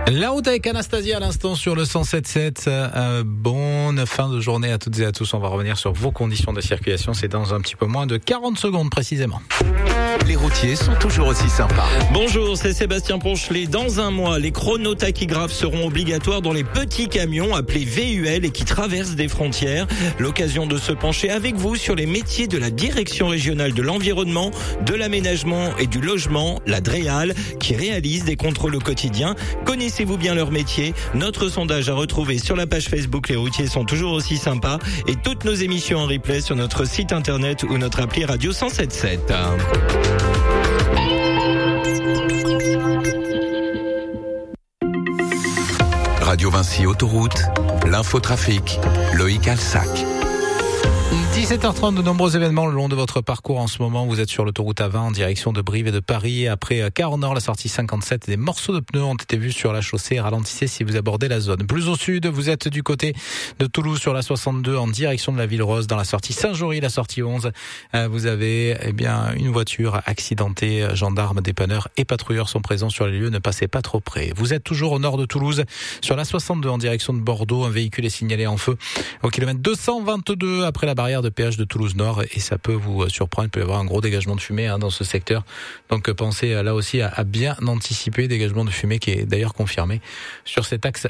La route avec Anastasia à l'instant sur le 107.7. Bonne fin de journée à toutes et à tous. On va revenir sur vos conditions de circulation. C'est dans un petit peu moins de 40 secondes précisément. Les routiers sont toujours aussi sympas. Bonjour, c'est Sébastien Ponchelet. Dans un mois, les chronotachygraphes seront obligatoires dans les petits camions appelés VUL et qui traversent des frontières. L'occasion de se pencher avec vous sur les métiers de la Direction régionale de l'environnement, de l'aménagement et du logement, la DREAL, qui réalise des contrôles au quotidien. Connaissez-vous bien leur métier? Notre sondage à retrouver sur la page Facebook Les routiers sont toujours aussi sympas et toutes nos émissions en replay sur notre site internet ou notre appli Radio 107.7. Radio Vinci Autoroute, l'infotrafic, Loïc Alsac. 17h30, de nombreux événements le long de votre parcours en ce moment. Vous êtes sur l'autoroute A20 en direction de Brive et de Paris. Après Cahors Nord, la sortie 57, des morceaux de pneus ont été vus sur la chaussée. Ralentissez si vous abordez la zone. Plus au sud, vous êtes du côté de Toulouse sur la 62 en direction de la Ville Rose. Dans la sortie Saint-Jory, la sortie 11, vous avez une voiture accidentée. Gendarmes, dépanneurs et patrouilleurs sont présents sur les lieux. Ne passez pas trop près. Vous êtes toujours au nord de Toulouse sur la 62 en direction de Bordeaux. Un véhicule est signalé en feu au kilomètre 222 après la barrière de péage de Toulouse Nord et ça peut vous surprendre. Il peut y avoir un gros dégagement de fumée dans ce secteur. Donc pensez là aussi à bien anticiper. Dégagement de fumée qui est d'ailleurs confirmé sur cet axe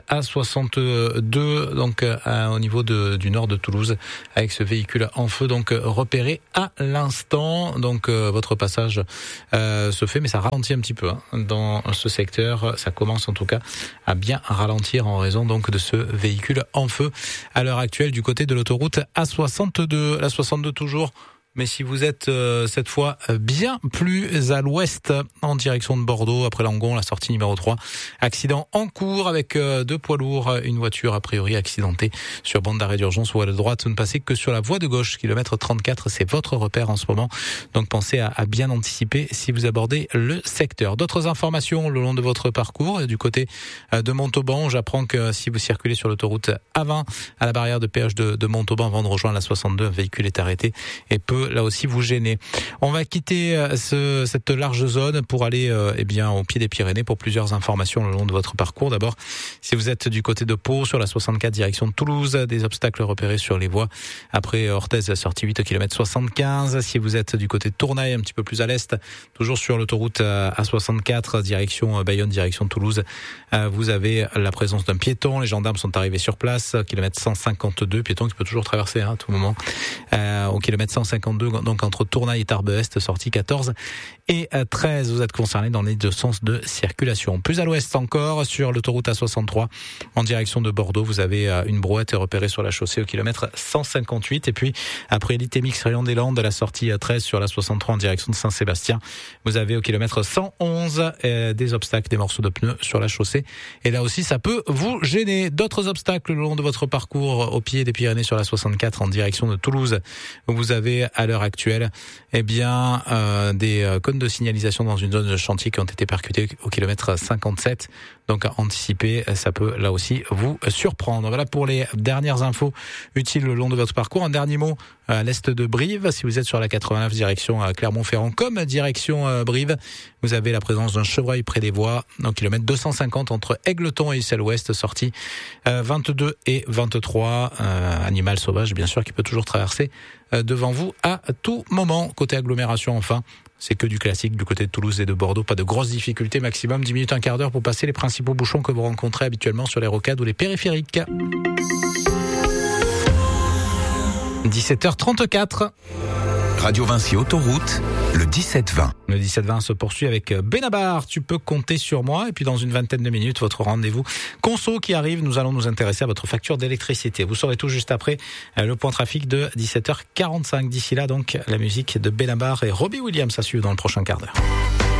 A62 donc au niveau du nord de Toulouse avec ce véhicule en feu donc repéré à l'instant. Donc votre passage se fait mais ça ralentit un petit peu dans ce secteur. Ça commence en tout cas à bien ralentir en raison donc de ce véhicule en feu à l'heure actuelle du côté de l'autoroute A62. La 62 toujours, mais si vous êtes cette fois bien plus à l'ouest en direction de Bordeaux, après Langon, la sortie numéro 3, accident en cours avec deux poids lourds, une voiture a priori accidentée sur bande d'arrêt d'urgence ou à la droite, vous ne passez que sur la voie de gauche, kilomètre 34, c'est votre repère en ce moment, donc pensez à bien anticiper si vous abordez le secteur. D'autres informations le long de votre parcours, du côté de Montauban, j'apprends que si vous circulez sur l'autoroute A20 à la barrière de péage de Montauban avant de rejoindre la 62, un véhicule est arrêté et peut là aussi vous gêner. On va quitter cette large zone pour aller au pied des Pyrénées pour plusieurs informations le long de votre parcours. D'abord, si vous êtes du côté de Pau sur la 64 direction de Toulouse, des obstacles repérés sur les voies après Orthez, sortie 8 km 75. Si vous êtes du côté de Tournai, un petit peu plus à l'est, toujours sur l'autoroute A64 direction Bayonne, direction de Toulouse, vous avez la présence d'un piéton. Les gendarmes sont arrivés sur place, kilomètre 152, piéton qui peut toujours traverser à tout moment, au kilomètre 152. Donc entre Tournai et Tarbes-Est, sortie 14 et 13. Vous êtes concernés dans les deux sens de circulation. Plus à l'ouest encore, sur l'autoroute A63, en direction de Bordeaux, vous avez une brouette repérée sur la chaussée au kilomètre 158. Et puis, après l'Itémix Rayon-des-Landes, la sortie 13 sur la 63 en direction de Saint-Sébastien, vous avez au kilomètre 111 des obstacles, des morceaux de pneus sur la chaussée. Et là aussi, ça peut vous gêner. D'autres obstacles le long de votre parcours au pied des Pyrénées sur la 64 en direction de Toulouse, où vous avez à l'heure actuelle des cônes de signalisation dans une zone de chantier qui ont été percutés au kilomètre 57. Donc à anticiper, ça peut là aussi vous surprendre. Voilà pour les dernières infos utiles le long de votre parcours. Un dernier mot à l'est de Brive. Si vous êtes sur la 89 direction Clermont-Ferrand comme direction Brive, vous avez la présence d'un chevreuil près des voies au kilomètre 250 entre Égletons et Issel-Ouest, sortie 22 et 23. Animal sauvage bien sûr qui peut toujours traverser devant vous à tout moment. Côté agglomération enfin, c'est que du classique du côté de Toulouse et de Bordeaux. Pas de grosses difficultés, maximum 10 minutes, un quart d'heure pour passer les principaux bouchons que vous rencontrez habituellement sur les rocades ou les périphériques. 17h34. Radio Vinci Autoroute, le 17-20. Le 17-20 se poursuit avec Benabar. Tu peux compter sur moi. Et puis dans une vingtaine de minutes, votre rendez-vous conso qui arrive. Nous allons nous intéresser à votre facture d'électricité. Vous saurez tout juste après le point trafic de 17h45. D'ici là, donc, la musique de Benabar et Robbie Williams à suivre dans le prochain quart d'heure.